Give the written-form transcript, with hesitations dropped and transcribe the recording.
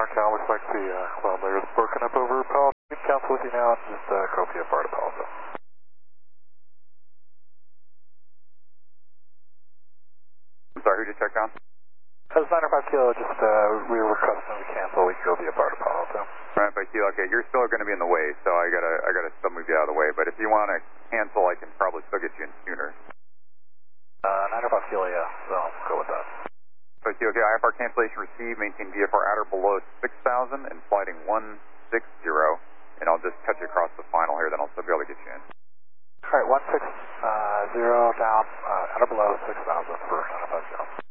Cal, looks like the cloud layer is broken up over Palo. Cancel with you now, just copy of Bar to Palo. I'm sorry, who did you check on? As 905 Kilo, just we were requesting to cancel, we can go via Bar to Palo. Right, but Kilo, okay, you're still going to be in the way, so I gotta still move you out of the way. But if you want to cancel, I can probably still get you in sooner. 905 Kilo, yeah, so I'll go with that. So Kilo, okay, IFR cancellation received, maintain VFR at or below 6,000 and flighting 160, and I'll just cut you across the final here, then I'll still be able to get you in. All right, 160 down, at or below 6,000 for 905 Kilo.